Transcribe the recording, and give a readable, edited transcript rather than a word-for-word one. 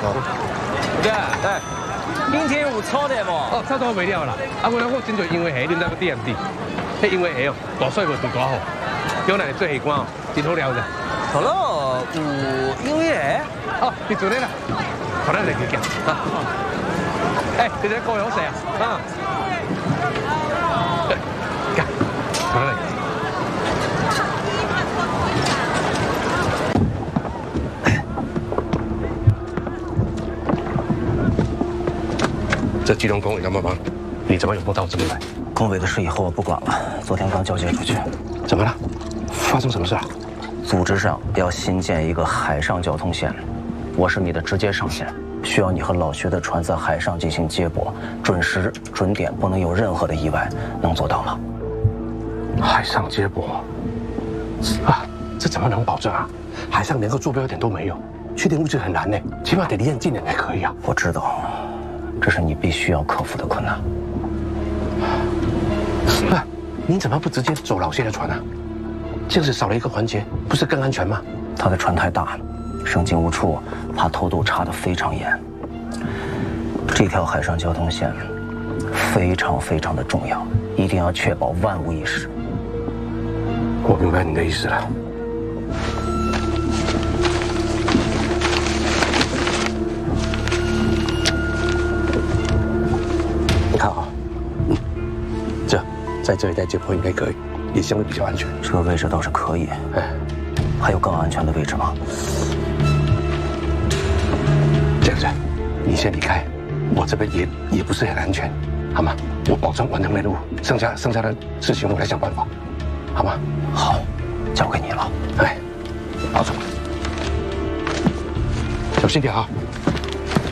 对，哎，明天有炒的无？ 哦，炒到袂了啦。啊，我真就因为虾，恁知要点唔点？迄因为虾哦，大帅无对大好，叫咱做虾官哦，真好料的。 好咯，有因为虾？ 哦，你做咧啦，好咱来去见啊。哎，这个高油谁啊？啊。干，好来。 这基隆公委要帮忙，你怎么有空到我这边来？ 公委的事以后我不管了，昨天刚交接出去。 怎么了？发生什么事啊？ 组织上要新建一个海上交通线，我是你的直接上线，需要你和老薛的船在海上进行接驳，准时准点，不能有任何的意外，能做到吗？ 海上接驳啊，这怎么能保证啊？海上连个坐标点都没有，确定位置很难呢，起码得离岸近点才可以啊。 我知道。 这是你必须要克服的困难。 不，你怎么不直接走老谢的船啊？这样子少了一个环节，不是更安全吗？ 他的船太大，省警务处怕偷渡查得非常严。这条海上交通线非常的重要，一定要确保万无一失。 我明白你的意思了。 你看啊，在这一带接驳应该可以，也相对比较安全。 这个位置倒是可以，哎，还有更安全的位置吗？ 这样子，你先离开，我这边也不是很安全，好吗？我保证完成任务，剩下的事情我来想办法，好吗？ 好，交给你了。 哎，保重，小心点啊。